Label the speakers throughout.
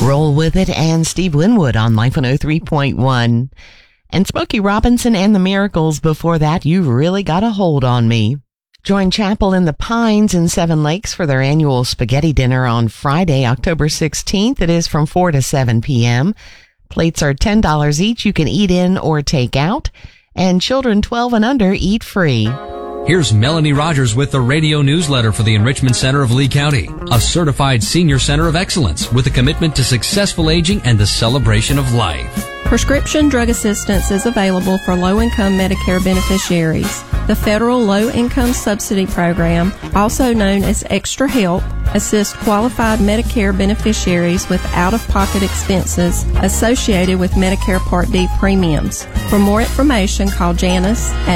Speaker 1: Roll With It and Steve Winwood on Life 103.1. And Smokey Robinson and the Miracles before that, You've Really Got a Hold on Me. Join Chapel in the Pines in Seven Lakes for their annual spaghetti dinner on Friday, October 16th. It is from 4 to 7 p.m. Plates are $10 each. You can eat in or take out. And children 12 and under eat free.
Speaker 2: Here's Melanie Rogers with the radio newsletter for the Enrichment Center of Lee County, a certified senior center of excellence with a commitment to successful aging and the celebration of life.
Speaker 3: Prescription drug assistance is available for low-income Medicare beneficiaries. The Federal Low-Income Subsidy Program, also known as Extra Help, assists qualified Medicare beneficiaries with out-of-pocket expenses associated with Medicare Part D premiums. For more information, call Janice at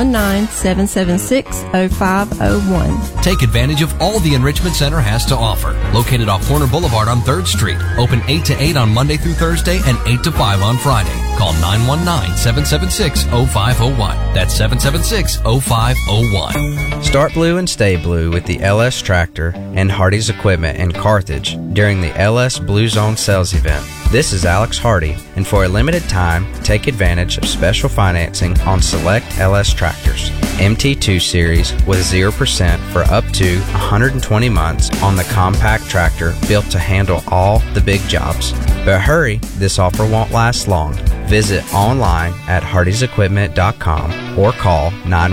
Speaker 3: 919-776-0501.
Speaker 2: Take advantage of all the Enrichment Center has to offer. Located off Corner Boulevard on 3rd Street. Open 8 to 8 on Monday through Thursday and 8 to 5 on Friday. Call 919-776-0501. That's 776-0501.
Speaker 4: Start blue and stay blue with the LS Tractor and Hardy's Equipment in Carthage during the LS Blue Zone sales event. This is Alex Hardy, and for a limited time, take advantage of special financing on select LS tractors. MT2 series with 0% for up to 120 months on the compact tractor built to handle all the big jobs. But hurry, this offer won't last long. Visit online at hardysequipment.com or call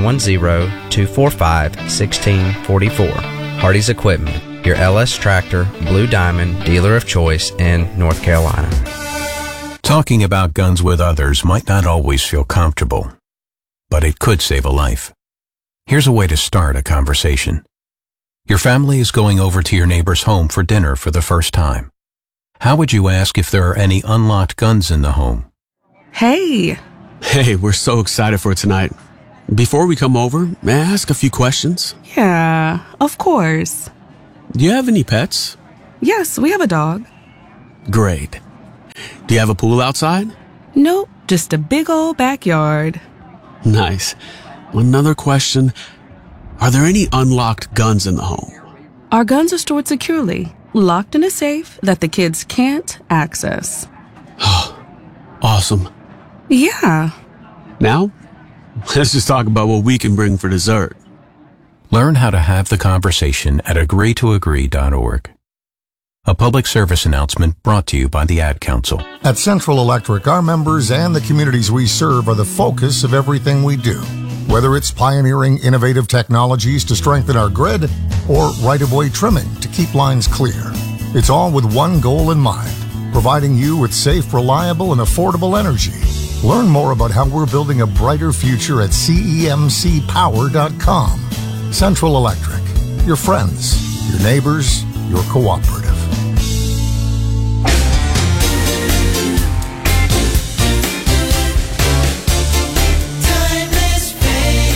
Speaker 4: 910-245-1644. Hardy's Equipment, your LS Tractor Blue Diamond dealer of choice in North Carolina.
Speaker 5: Talking about guns with others might not always feel comfortable, but it could save a life. Here's a way to start a conversation. Your family is going over to your neighbor's home for dinner for the first time. How would you ask if there are any unlocked guns in the home?
Speaker 6: Hey, we're so excited for tonight. Before we come over, may I ask a few questions?
Speaker 7: Yeah, of course.
Speaker 6: Do you have any pets?
Speaker 7: Yes, we have a dog.
Speaker 6: Great. Do you have a pool outside?
Speaker 7: Nope, just a big old backyard.
Speaker 6: Nice. Another question. Are there any unlocked guns in the home?
Speaker 7: Our guns are stored securely, locked in a safe that the kids can't access.
Speaker 6: Awesome.
Speaker 7: Yeah.
Speaker 6: Now, let's just talk about what we can bring for dessert.
Speaker 5: Learn how to have the conversation at agreetoagree.org. A public service announcement brought to you by the Ad Council.
Speaker 8: At Central Electric, our members and the communities we serve are the focus of everything we do. Whether it's pioneering innovative technologies to strengthen our grid or right-of-way trimming to keep lines clear, it's all with one goal in mind, providing you with safe, reliable, and affordable energy. Learn more about how we're building a brighter future at cemcpower.com. Central Electric, your friends, your neighbors, your cooperative.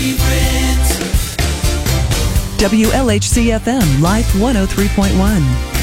Speaker 9: WLHC-FM, Life 103.1.